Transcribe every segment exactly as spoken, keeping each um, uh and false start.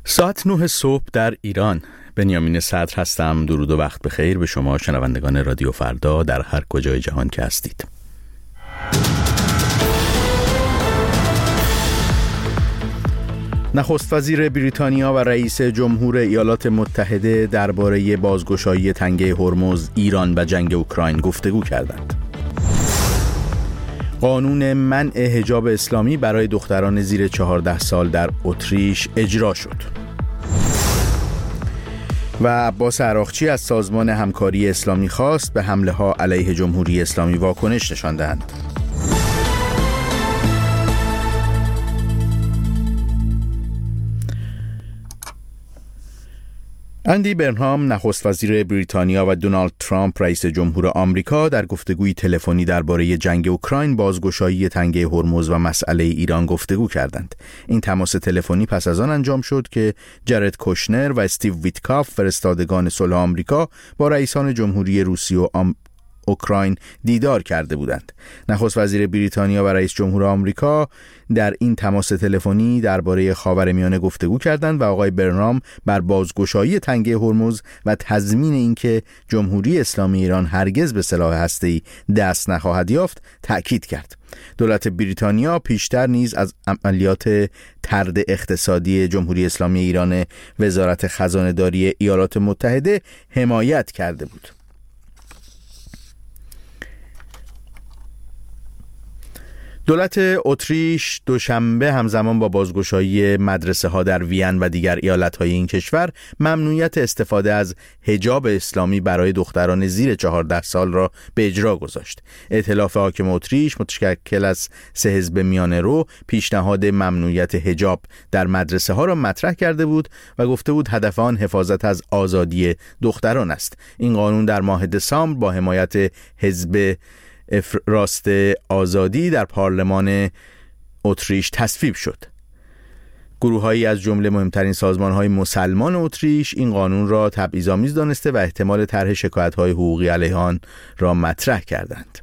ساعت نه صبح در ایران. بنیامین صدر هستم. درود و وقت بخیر به شما شنوندگان رادیو فردا در هر کجای جهان که هستید. نخست وزیر بریتانیا و رئیس جمهور ایالات متحده درباره بازگشایی تنگه هرمز، ایران و جنگ اوکراین گفتگو کردند. قانون منع حجاب اسلامی برای دختران زیر چهارده سال در اتریش اجرا شد. و عباس عراقچی از سازمان همکاری اسلامی خواست به حمله ها علیه جمهوری اسلامی واکنش نشان دهند. اندی برنهام نخست وزیر بریتانیا و دونالد ترامپ رئیس جمهور آمریکا در گفتگوی تلفنی درباره جنگ اوکراین، بازگشایی تنگه هرمز و مسئله ایران گفتگو کردند. این تماس تلفنی پس از آن انجام شد که جرد کوشنر و استیو ویتکاف، فرستادگان صلح آمریکا، با رئیسان جمهوری روسیه و آم... اوکراین دیدار کرده بودند. نخست وزیر بریتانیا و رئیس جمهور آمریکا در این تماس تلفنی درباره خاورمیانه گفتگو کردند و آقای برنهام بر بازگشایی تنگه هرمز و تضمین اینکه جمهوری اسلامی ایران هرگز به سلاح هسته‌ای دست نخواهد یافت تأکید کرد. دولت بریتانیا پیشتر نیز از عملیات طرد اقتصادی جمهوری اسلامی ایران وزارت خزانه‌داری ایالات متحده حمایت کرده بود. دولت اتریش دوشنبه همزمان با بازگشایی مدرسه ها در وین و دیگر ایالت های این کشور ممنوعیت استفاده از حجاب اسلامی برای دختران زیر چهارده سال را به اجرا گذاشت. ائتلاف حاکم اتریش متشکل از سه حزب میانه رو پیشنهاد ممنوعیت حجاب در مدرسه ها را مطرح کرده بود و گفته بود هدف آن حفاظت از آزادی دختران است. این قانون در ماه دسامبر با حمایت حزب راست آزادی در پارلمان اتریش تصویب شد. گروه‌هایی از جمله مهمترین سازمان‌های مسلمان اتریش این قانون را تبعیض‌آمیز دانسته و احتمال طرح شکایت‌های حقوقی علیه آن را مطرح کردند.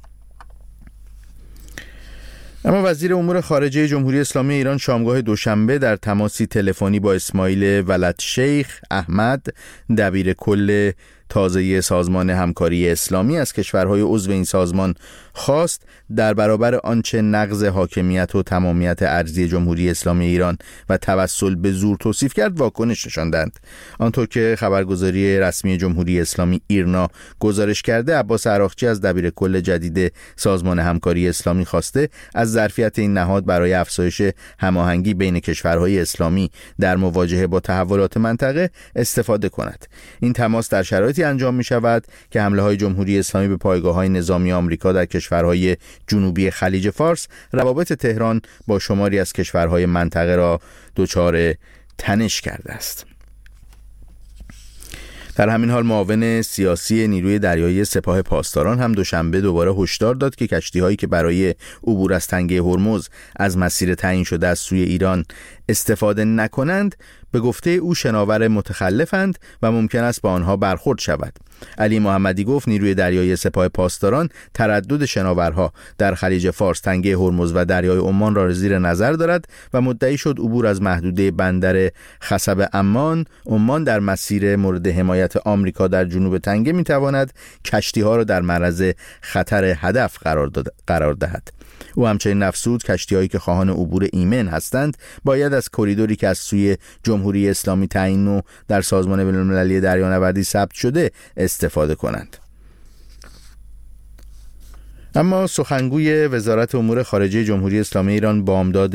اما وزیر امور خارجه جمهوری اسلامی ایران شامگاه دوشنبه در تماسی تلفنی با اسماعیل ولدشیخ احمد، دبیر کل تازه سازمان همکاری اسلامی، از کشورهای عضو این سازمان خواست در برابر آنچه نقض حاکمیت و تمامیت ارضی جمهوری اسلامی ایران و توسل به زور توصیف کرد واکنش نشاندند. آنطور که خبرگزاری رسمی جمهوری اسلامی ایرنا گزارش کرده، عباس عراقچی از دبیر کل جدید سازمان همکاری اسلامی خواسته از ظرفیت این نهاد برای افزایش هماهنگی بین کشورهای اسلامی در مواجهه با تحولات منطقه استفاده کند. این تماس در شرایطی انجام می شود که حمله های جمهوری اسلامی به پایگاه های نظامی آمریکا در کشورهای جنوبی خلیج فارس روابط تهران با شماری از کشورهای منطقه را دچار تنش کرده است. در همین حال معاون سیاسی نیروی دریایی سپاه پاسداران هم دوشنبه دوباره هشدار داد که کشتی‌هایی که برای عبور از تنگه هرمز از مسیر تعیین شده از سوی ایران استفاده نکنند به گفته او شناور متخلفند و ممکن است با آنها برخورد شود. علی محمدی گفت نیروی دریایی سپاه پاسداران تردد شناورها در خلیج فارس، تنگه هرمز و دریای عمان را زیر نظر دارد و مدعی شد عبور از محدوده بندر خصب عمان عمان در مسیر مورد حمایت آمریکا در جنوب تنگه میتواند کشتی‌ها را در معرض خطر هدف قرار, قرار دهد. او همچنین افزود کشتی‌هایی که خواهان عبور ایمن هستند باید از کریدوری که از سوی جمهوری اسلامی تعیین و در سازمان بین‌المللی دریانوردی ثبت شده استفاده کنند. اما سخنگوی وزارت امور خارجه جمهوری اسلامی ایران بامداد